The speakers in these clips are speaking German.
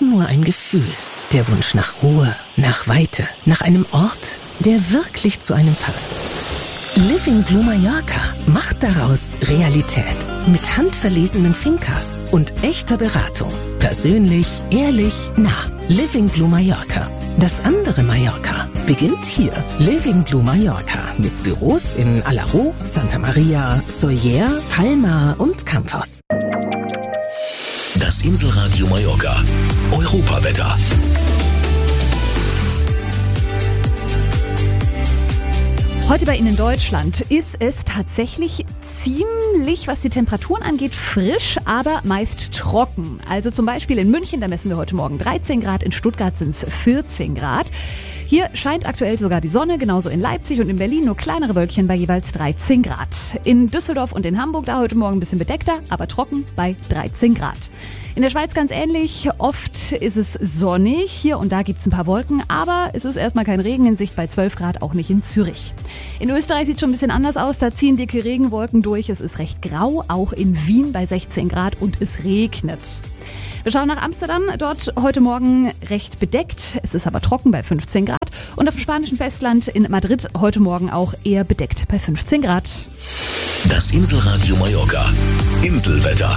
nur ein Gefühl. Der Wunsch nach Ruhe, nach Weite, nach einem Ort, der wirklich zu einem passt. Living Blue Mallorca macht daraus Realität. Mit handverlesenen Fincas und echter Beratung. Persönlich, ehrlich, nah. Living Blue Mallorca. Das andere Mallorca beginnt hier. Living Blue Mallorca mit Büros in Alaró, Santa Maria, Sóller, Palma und Campos. Das Inselradio Mallorca. Europawetter. Heute bei Ihnen in Deutschland ist es tatsächlich ziemlich, was die Temperaturen angeht, frisch, aber meist trocken. Also zum Beispiel in München, da messen wir heute Morgen 13 Grad, in Stuttgart sind es 14 Grad. Hier scheint aktuell sogar die Sonne, genauso in Leipzig und in Berlin, nur kleinere Wölkchen bei jeweils 13 Grad. In Düsseldorf und in Hamburg da heute Morgen ein bisschen bedeckter, aber trocken bei 13 Grad. In der Schweiz ganz ähnlich, oft ist es sonnig, hier und da gibt es ein paar Wolken, aber es ist erstmal kein Regen in Sicht, bei 12 Grad auch nicht in Zürich. In Österreich sieht es schon ein bisschen anders aus, da ziehen dicke Regenwolken durch, es ist recht grau, auch in Wien bei 16 Grad und es regnet. Wir schauen nach Amsterdam, dort heute Morgen recht bedeckt, es ist aber trocken bei 15 Grad. Und auf dem spanischen Festland in Madrid heute Morgen auch eher bedeckt bei 15 Grad. Das Inselradio Mallorca. Inselwetter.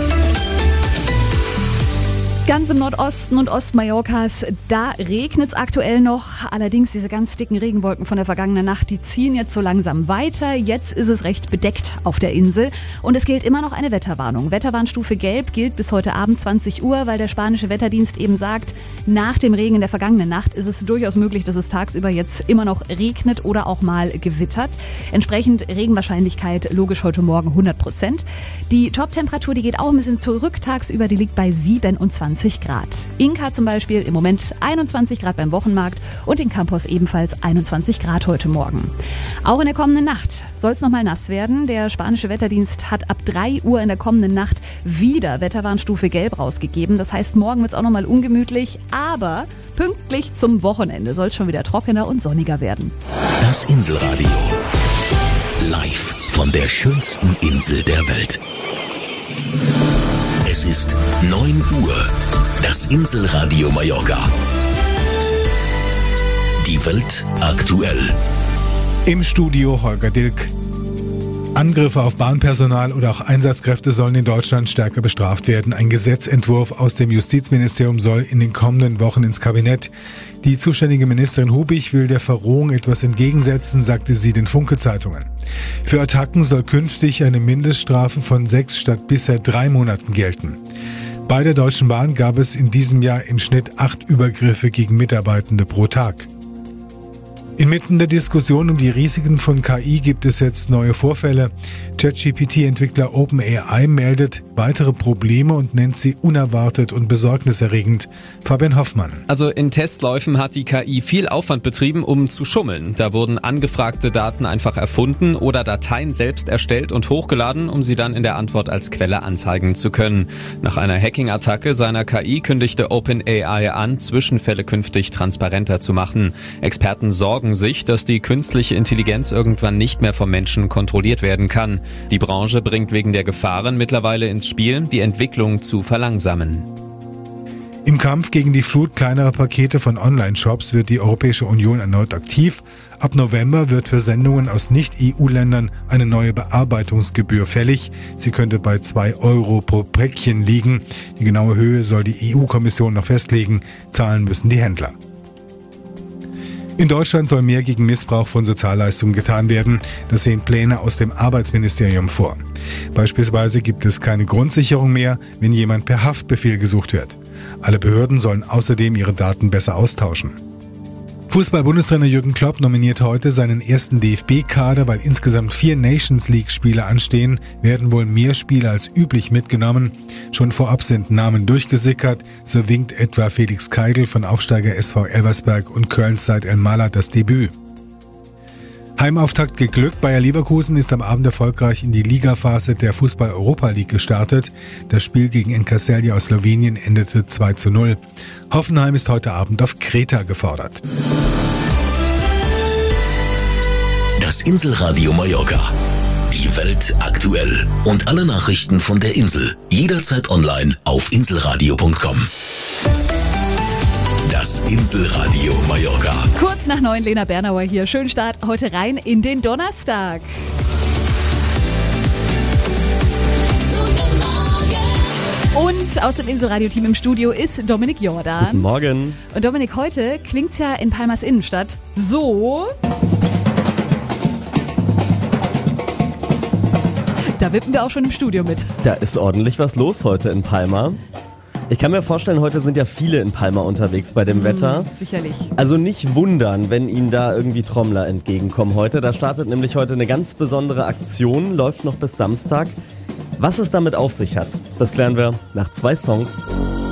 Ganz im Nordosten und Ostmallorcas, da regnet es aktuell noch. Allerdings diese ganz dicken Regenwolken von der vergangenen Nacht, die ziehen jetzt so langsam weiter. Jetzt ist es recht bedeckt auf der Insel und es gilt immer noch eine Wetterwarnung. Wetterwarnstufe Gelb gilt bis heute Abend 20 Uhr, weil der spanische Wetterdienst eben sagt, nach dem Regen in der vergangenen Nacht ist es durchaus möglich, dass es tagsüber jetzt immer noch regnet oder auch mal gewittert. Entsprechend Regenwahrscheinlichkeit logisch heute Morgen 100%. Die Toptemperatur, die geht auch ein bisschen zurück tagsüber, die liegt bei 27 Grad. Inka zum Beispiel im Moment 21 Grad beim Wochenmarkt und in Campos ebenfalls 21 Grad heute Morgen. Auch in der kommenden Nacht soll es nochmal nass werden. Der spanische Wetterdienst hat ab 3 Uhr in der kommenden Nacht wieder Wetterwarnstufe Gelb rausgegeben. Das heißt, morgen wird es auch nochmal ungemütlich, aber pünktlich zum Wochenende soll es schon wieder trockener und sonniger werden. Das Inselradio. Live von der schönsten Insel der Welt. Es ist 9 Uhr. Das Inselradio Mallorca. Die Welt aktuell. Im Studio Holger Dilk. Angriffe auf Bahnpersonal oder auch Einsatzkräfte sollen in Deutschland stärker bestraft werden. Ein Gesetzentwurf aus dem Justizministerium soll in den kommenden Wochen ins Kabinett. Die zuständige Ministerin Hubig will der Verrohung etwas entgegensetzen, sagte sie den Funke-Zeitungen. Für Attacken soll künftig eine Mindeststrafe von 6 statt bisher 3 Monaten gelten. Bei der Deutschen Bahn gab es in diesem Jahr im Schnitt 8 Übergriffe gegen Mitarbeitende pro Tag. Inmitten der Diskussion um die Risiken von KI gibt es jetzt neue Vorfälle. ChatGPT-Entwickler OpenAI meldet weitere Probleme und nennt sie unerwartet und besorgniserregend. Fabian Hoffmann. Also in Testläufen hat die KI viel Aufwand betrieben, um zu schummeln. Da wurden angefragte Daten einfach erfunden oder Dateien selbst erstellt und hochgeladen, um sie dann in der Antwort als Quelle anzeigen zu können. Nach einer Hacking-Attacke seiner KI kündigte OpenAI an, Zwischenfälle künftig transparenter zu machen. Experten sorgen sich, dass die künstliche Intelligenz irgendwann nicht mehr vom Menschen kontrolliert werden kann. Die Branche bringt wegen der Gefahren mittlerweile ins Spiel, die Entwicklung zu verlangsamen. Im Kampf gegen die Flut kleinerer Pakete von Online-Shops wird die Europäische Union erneut aktiv. Ab November wird für Sendungen aus Nicht-EU-Ländern eine neue Bearbeitungsgebühr fällig. Sie könnte bei 2 Euro pro Päckchen liegen. Die genaue Höhe soll die EU-Kommission noch festlegen. Zahlen müssen die Händler. In Deutschland soll mehr gegen Missbrauch von Sozialleistungen getan werden. Das sehen Pläne aus dem Arbeitsministerium vor. Beispielsweise gibt es keine Grundsicherung mehr, wenn jemand per Haftbefehl gesucht wird. Alle Behörden sollen außerdem ihre Daten besser austauschen. Fußball-Bundestrainer Jürgen Klopp nominiert heute seinen ersten DFB-Kader, weil insgesamt 4 Nations-League-Spiele anstehen, werden wohl mehr Spieler als üblich mitgenommen. Schon vorab sind Namen durchgesickert, so winkt etwa Felix Keigl von Aufsteiger SV Elversberg und Kölns Said El-Malad das Debüt. Heimauftakt geglückt. Bayer Leverkusen ist am Abend erfolgreich in die Ligaphase der Fußball-Europa League gestartet. Das Spiel gegen Encarcelje aus Slowenien endete 2:0. Hoffenheim ist heute Abend auf Kreta gefordert. Das Inselradio Mallorca. Die Welt aktuell. Und alle Nachrichten von der Insel. Jederzeit online auf inselradio.com. Das Inselradio Mallorca. Kurz nach 9, Lena Bernauer hier. Schönen Start heute rein in den Donnerstag. Und aus dem Inselradio-Team im Studio ist Dominik Jordan. Guten Morgen. Und Dominik, heute klingt's ja in Palmas Innenstadt so. Da wippen wir auch schon im Studio mit. Da ist ordentlich was los heute in Palma. Ich kann mir vorstellen, heute sind ja viele in Palma unterwegs bei dem Wetter. Sicherlich. Also nicht wundern, wenn Ihnen da irgendwie Trommler entgegenkommen heute. Da startet nämlich heute eine ganz besondere Aktion, läuft noch bis Samstag. Was es damit auf sich hat, das klären wir nach 2 Songs.